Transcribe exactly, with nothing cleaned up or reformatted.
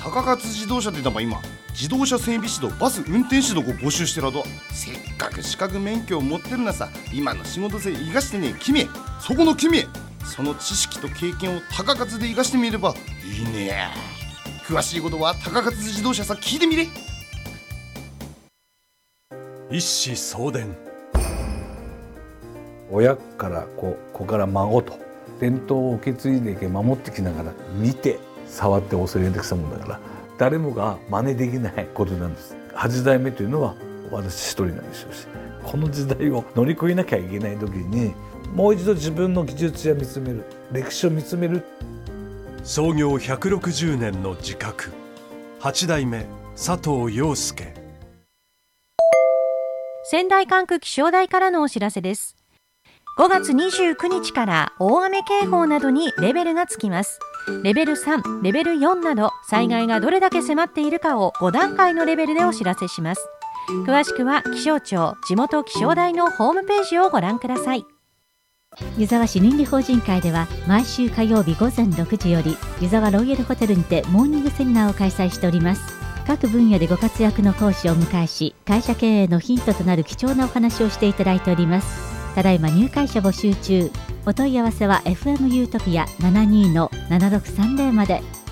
高勝自動車でだば今自動車整備士とバス運転手の子募集してると。せっかく資格免許を持ってるなさ、今の仕事で生かしてねえ君、そこの君、その知識と経験を高勝で生かしてみればいいね。詳しいことは高勝自動車さ聞いてみれ。 一子相伝。 親から子、子から孫と伝統を受け継いでいけ守ってきながら見て触って恐れ入れてきたもんだから、誰もが真似できないことなんです。はち代目というのは私一人なんでしょうし、この時代を乗り越えなきゃいけない時にもう一度自分の技術や見つめる、歴史を見つめる。 創業ひゃくろくじゅうねんの自覚、はち代目佐藤陽介。 仙台管区気象台からのお知らせです。ごがつにじゅうくにちから大雨警報などにレベルがつきます。レベルさん、レベルよんなど災害がどれだけ迫っているかをご段階のレベルでお知らせします。詳しくは気象庁地元気象台のホームページをご覧ください。 湯沢市倫理法人会では毎週火曜日ごぜんろくじより湯沢ロイヤルホテルにてモーニングセミナーを開催しております。各分野でご活躍の講師をお迎えし、会社経営のヒントとなる貴重なお話をしていただいております。ただいま入会者募集中。お問い合わせは エフエム ユートピア ななにーのななろくさんぜろ まで。